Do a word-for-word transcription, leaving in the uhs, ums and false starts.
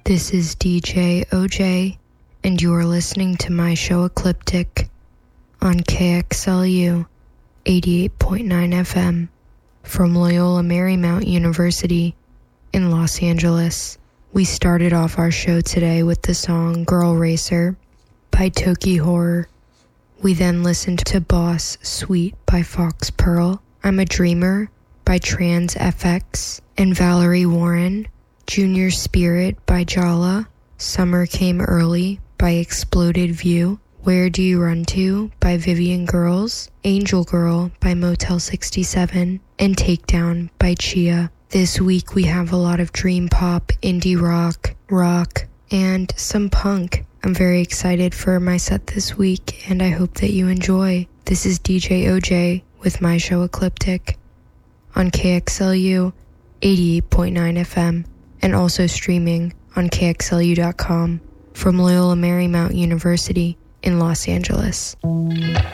This is D J O J, and you are listening to my show Ecliptic on K X L U eighty-eight point nine F M from Loyola Marymount University in Los Angeles. We started off our show today with the song Girl Racer by Toki Horror. We then listened to Boss Sweet by Fox Pearl, I'm a Dreamer by Trans F X and Valerie Warren, Junior Spirit by Jala, Summer Came Early by Exploded View, Where Do You Run To by Vivian Girls, Angel Girl by Motel sixty-seven, and Takedown by Chia. This week we have a lot of dream pop, indie rock, rock, and some punk. I'm very excited for my set this week, and I hope that you enjoy. This is D J O J with my show Ecliptic on K X L U eighty-eight point nine F M and also streaming on K X L U dot com from Loyola Marymount University in Los Angeles.